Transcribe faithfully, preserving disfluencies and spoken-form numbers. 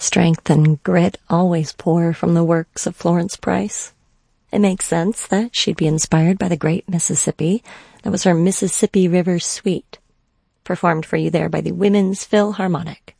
strength and grit always pour from the works of Florence Price. It makes sense that she'd be inspired by the great Mississippi. That was her Mississippi River Suite, performed for you there by the Women's Philharmonic.